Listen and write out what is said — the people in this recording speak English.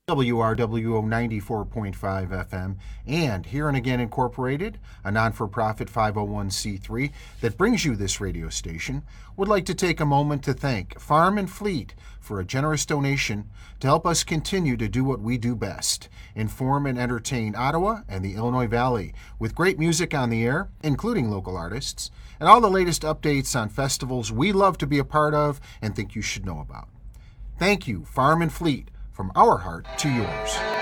WRWO 94.5 FM, and Here and Again Incorporated, a non-for-profit 501c3 that brings you this radio station, would like to take a moment to thank Farm and Fleet for a generous donation to help us continue to do what we do best, inform and entertain Ottawa and the Illinois Valley with great music on the air, including local artists, and all the latest updates on festivals we love to be a part of and think you should know about. Thank you, Farm and Fleet, from our heart to yours.